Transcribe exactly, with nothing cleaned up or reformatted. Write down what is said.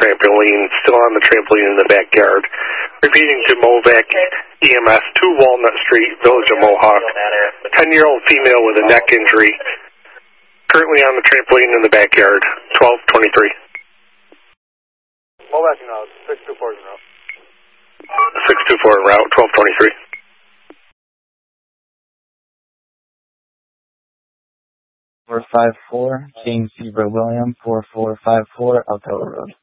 trampoline, still on the trampoline in the backyard. Repeating to Movac E M S, two Walnut Street, Village of Mohawk. ten-year-old female with a neck injury, currently on the trampoline in the backyard, twelve twenty-three. Movac, no, six two four is en route. six two four en route, twelve twenty-three. four five four, James Zebra William, four four five four, Alcoa Road.